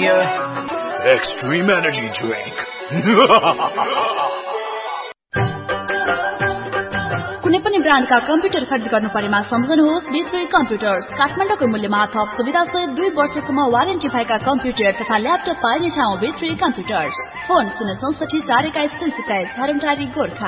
Premier Extreme Energy Drink. कुनै पनि ब्रान्डका computer खरिद गर्नु परेमा सम्झनुहोस् B3 कम्प्युटर्स। काठमाडौँको मूल्यमा थप सुविधासहित 2 वर्षसम्म वारेन्टी भएका कम्प्युटर तथा ल्यापटप पाइने ठाउँ B3 कम्प्युटर्स। फोन 064 421 327 धरमटारी गोर्खा।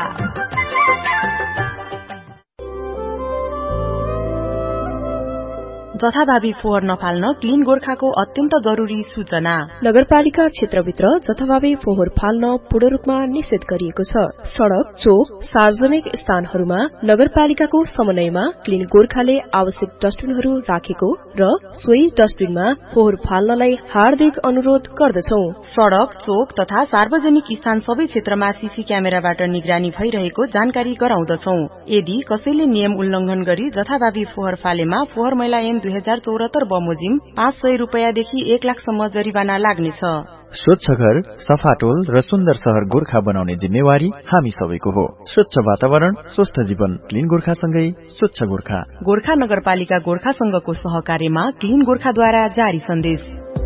जथाभावी फोहोर नफाल्न क्लीन गोर्खाको अत्यन्त जरुरी सूचना। नगरपालिका क्षेत्रभित्र जथाभावी फोहोर फाल्न पूर्ण रूपमा निषेध गरिएको छ। सड़क, चोक, सार्वजनिक स्थानहरूमा नगरपालिकाको समन्वयमा क्लीन गोर्खाले आवश्यक डस्टबिनहरू राखेको र सोही डस्टबिनमा फोहोर फाल्नलाई हार्दिक अनुरोध गर्दछौ। सड़क, चोक तथा सार्वजनिक स्थान सबै क्षेत्रमा सीसी क्यामेराबाट निगरानी भइरहेको जानकारी गराउँदछौ। यदि कसैले नियम उल्लंघन गरी जथाभावी फोहोर फालेमा फोहोर मैला ऐन 2074 बमोजिम 500 रुपैयाँदेखि 1 लाखसम्म जरिवाना लाग्नेछ। स्वच्छ घर, सफा टोल र सुन्दर शहर गोर्खा बनाउने जिम्मेवारी हामी सबैको हो। स्वच्छ वातावरण, स्वस्थ जीवन, क्लीन गोर्खासँगै स्वच्छ गोर्खा। गोर्खा नगरपालिका गोर्खा संघको सहकार्यमा क्लीन गोर्खाद्वारा जारी सन्देश।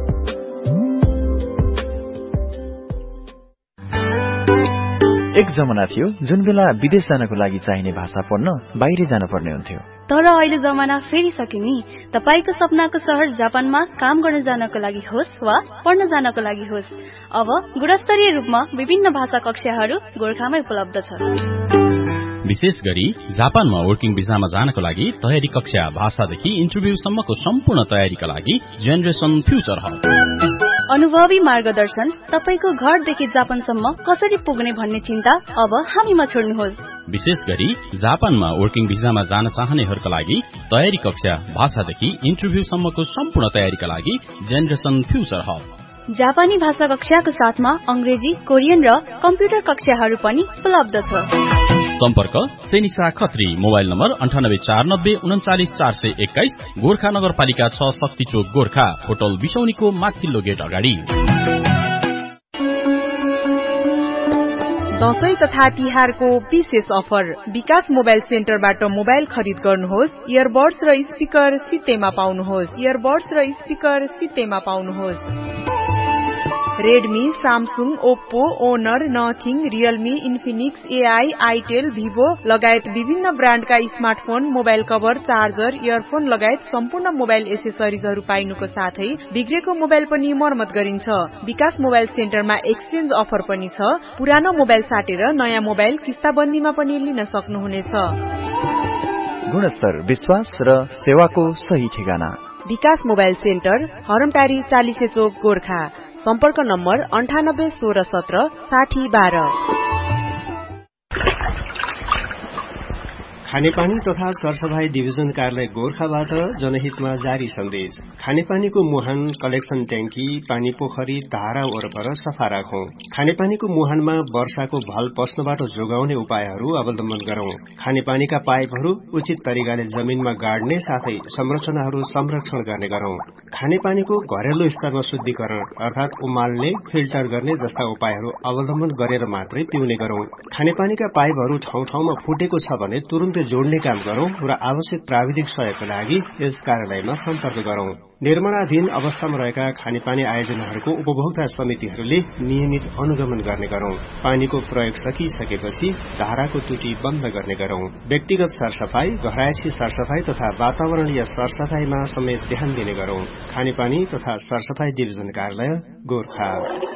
एक जमाना थियो जुन बेला विदेश जानको लागि चाहिने भाषा पढ्न बाहिर जान पर्ने हुन्थ्यो। तर अहिले जमाना फेरिसक्यो नि। तपाईको सपनाको शहर जापानमा काम गर्न जानको लागि होस् वा पढ्न जानको लागि होस्, अब गुणस्तरीय रूपमा विभिन्न भाषा कक्षाहरू गोर्खामै उपलब्ध छ। विशेष गरी जापानमा वर्किङ भिसामा जानको लागि तयारी कक्षा, भाषादेखि इन्टरभ्यूसम्मको सम्पूर्ण तयारीका लागि जेनरेसन फ्युचर हब। अनुभवी मार्गदर्शन, तपाईको घरदेखि जापानसम्म कसरी पुग्ने भन्ने चिन्ता अब हामीमा छोड्नुहोस्। विशेष गरी जापानमा वर्किङ भिसामा जान चाहनेहरूका लागि तयारी कक्षा, भाषादेखि इन्टरभ्यूसम्मको सम्पूर्ण तयारीका लागि जेनरेसन फ्युचर हब। जापानी भाषा कक्षाको साथमा अंग्रेजी, कोरियन र कम्प्युटर कक्षाहरू पनि उपलब्ध छ। सम्पर्क सेनिसा खत्री, मोबाइल नम्बर 9849 39421, गोर्खा नगरपालिका 6 शक्ति चोक गोर्खा, होटल बिसौनीको माथिल्लो गेट अगाडि। दशैं तथा तिहारको विशेष अफर। विकास मोबाइल सेन्टरबाट मोबाइल खरिद गर्नुहोस्। इयरबड्स र स्पिकर सित्तैमा पाउनुहोस्। Redmi, Samsung, Oppo, owner, nothing, Realme, Infinix, AI, Itel, Vivo लगायत विभिन्न ब्रान्डका smartphone, mobile cover, charger, earphone लगायत सम्पूर्ण मोबाइल एसेसरिजहरू पाइनुको साथै बिग्रेको मोबाइल पनि मर्मत गरिन्छ। विकास मोबाइल सेन्टरमा एक्सचेन्ज अफर पनि छ। पुरानो मोबाइल साटेर नयाँ मोबाइल किस्ताबन्दीमा पनि लिन सक्नुहुनेछ। गुणस्तर, विश्वास र सेवाको सही ठेगाना विकास मोबाइल सेन्टर, हरमटारी 40 चोक गोर्खा। सम्पर्क नम्बर 98 16 17 60 12। खानेपानी तथा सरसफाई डिभिजन कार्यालय गोर्खाबाट जनहितमा जारी सन्देश। खानेपानीको मुहान, कलेक्सन ट्याङ्की, पानी पोखरी, धारा वरपर सफा राखौं। खानेपानीको मुहानमा वर्षाको भल पस्नबाट जोगाउने उपायहरू अवलम्बन गरौं। खानेपानीका पाइपहरू उचित तरिकाले जमिनमा गाड्ने साथै संरचनाहरू संरक्षण गर्ने गरौं। खानेपानीको घरेलु स्तरमा शुद्धिकरण अर्थात उमाल्ने, फिल्टर गर्ने जस्ता उपायहरू अवलम्बन गरेर मात्रै पिउने गरौं। खानेपानीका पाइपहरू ठाउँ ठाउँमा फुटेको छ भने तुरुन्तै जोड्ने काम गरौं र आवश्यक प्राविधिक सहयोगका लागि यस कार्यालयमा सम्पर्क गरौं। निर्माणाधीन अवस्थामा रहेका खानेपानी आयोजनाहरूको उपभोक्ता समितिहरूले नियमित अनुगमन गर्ने गरौं। पानीको प्रयोग सकिसकेपछि धाराको टुटी बन्द गर्ने गरौं। व्यक्तिगत सरसफाई, घरआयसी सरसफाई तथा वातावरणीय सरसफाईमा समेत ध्यान दिने गरौं। खानेपानी तथा सरसफाई डिभिजन कार्यालय गोर्खा।